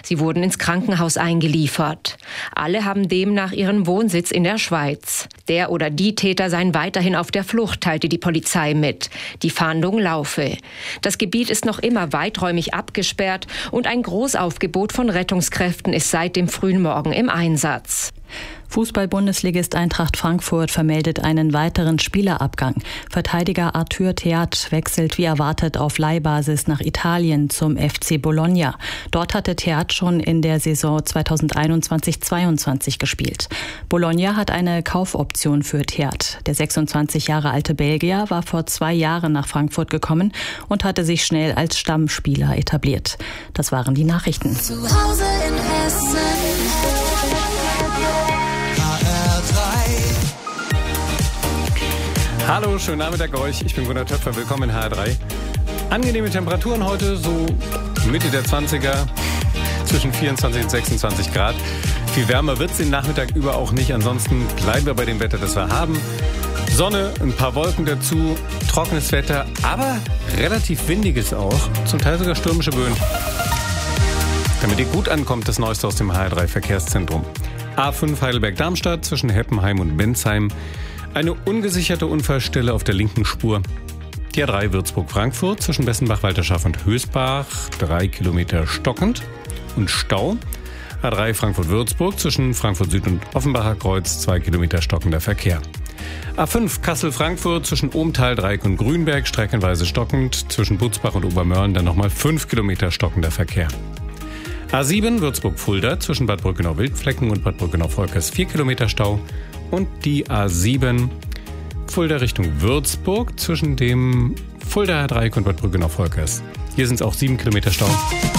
Sie wurden ins Krankenhaus eingeliefert. Alle haben demnach ihren Wohnsitz in der Schweiz. Der oder die Täter seien weiterhin auf der Flucht, teilte die Polizei mit. Die Fahndung laufe. Das Gebiet ist noch immer weiträumig abgesperrt und ein Großaufgebot von Rettungskräften ist seit dem frühen Morgen im Einsatz. Fußball-Bundesligist Eintracht Frankfurt vermeldet einen weiteren Spielerabgang. Verteidiger Arthur Theat wechselt wie erwartet auf Leihbasis nach Italien zum FC Bologna. Dort hatte Theat schon in der Saison 2021-22 gespielt. Bologna hat eine Kaufoption für Theat. Der 26 Jahre alte Belgier war vor 2 Jahren nach Frankfurt gekommen und hatte sich schnell als Stammspieler etabliert. Das waren die Nachrichten. Zu Hause in Hessen. Hallo, schönen Nachmittag euch. Ich bin Gunnar Töpfer, willkommen in HR3. Angenehme Temperaturen heute, so Mitte der 20er, zwischen 24 und 26 Grad. Viel wärmer wird es den Nachmittag über auch nicht. Ansonsten bleiben wir bei dem Wetter, das wir haben. Sonne, ein paar Wolken dazu, trockenes Wetter, aber relativ windiges auch. Zum Teil sogar stürmische Böen. Damit ihr gut ankommt, das Neueste aus dem HR3 Verkehrszentrum. A5 Heidelberg-Darmstadt zwischen Heppenheim und Bensheim. Eine ungesicherte Unfallstelle auf der linken Spur. Die A3 Würzburg-Frankfurt zwischen Bessenbach-Walterschaft und Hösbach, 3 Kilometer stockend und Stau. A3 Frankfurt-Würzburg zwischen Frankfurt Süd und Offenbacher Kreuz, 2 Kilometer stockender Verkehr. A5 Kassel-Frankfurt zwischen Ohmtal, Dreieck und Grünberg, streckenweise stockend. Zwischen Butzbach und Obermörlen dann nochmal 5 Kilometer stockender Verkehr. A7 Würzburg-Fulda zwischen Bad Brückenau-Wildflecken und Bad Brückenau-Volkers, 4 Kilometer Stau. Und die A7 Fulda Richtung Würzburg zwischen dem Fuldaer Dreieck und Bad Brückenau-Volkers. Hier sind es auch 7 Kilometer Stau.